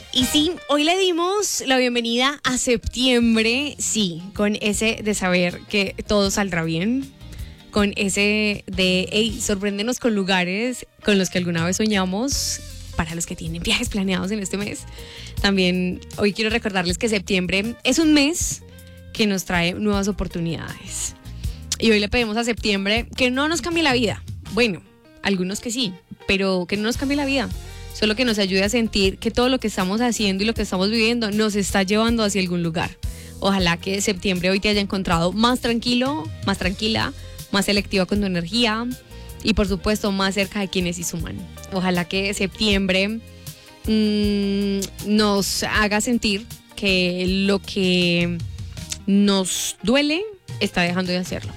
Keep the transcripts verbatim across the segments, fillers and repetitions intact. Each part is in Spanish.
Y sí, hoy le dimos la bienvenida a septiembre, sí, con ese de saber que todo saldrá bien, con ese de, hey, sorpréndenos con lugares con los que alguna vez soñamos, para los que tienen viajes planeados en este mes. También hoy quiero recordarles que septiembre es un mes que nos trae nuevas oportunidades. Y hoy le pedimos a septiembre que no nos cambie la vida. Bueno, algunos que sí, pero que no nos cambie la vida. Solo que nos ayude a sentir que todo lo que estamos haciendo y lo que estamos viviendo nos está llevando hacia algún lugar. Ojalá que septiembre hoy te haya encontrado más tranquilo, más tranquila, más selectiva con tu energía y por supuesto más cerca de quienes sí suman. Ojalá que septiembre mmm, nos haga sentir que lo que nos duele está dejando de hacerlo.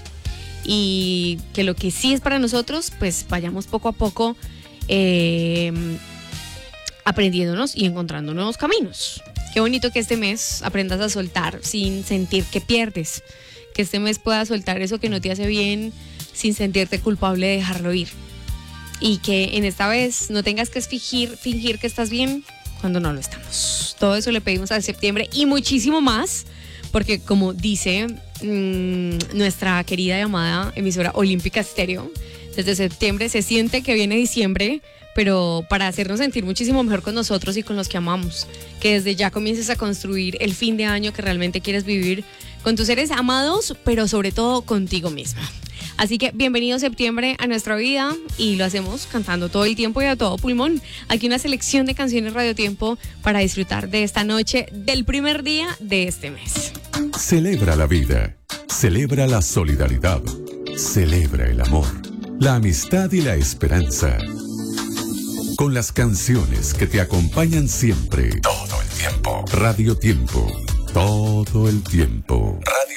Y que lo que sí es para nosotros, pues vayamos poco a poco eh, aprendiéndonos y encontrando nuevos caminos. Qué bonito que este mes aprendas a soltar sin sentir que pierdes. Que este mes puedas soltar eso que no te hace bien sin sentirte culpable de dejarlo ir. Y que en esta vez no tengas que fingir, fingir que estás bien cuando no lo estamos. Todo eso le pedimos a septiembre y muchísimo más. Porque como dice mmm, nuestra querida y amada emisora Olímpica Estéreo, desde septiembre se siente que viene diciembre, pero para hacernos sentir muchísimo mejor con nosotros y con los que amamos. Que desde ya comiences a construir el fin de año que realmente quieres vivir con tus seres amados, pero sobre todo contigo misma. Así que bienvenido septiembre a nuestra vida y lo hacemos cantando todo el tiempo y a todo pulmón. Aquí una selección de canciones Radio Tiempo para disfrutar de esta noche del primer día de este mes. Celebra la vida, celebra la solidaridad, celebra el amor, la amistad y la esperanza. Con las canciones que te acompañan siempre, todo el tiempo. Radio Tiempo, todo el tiempo.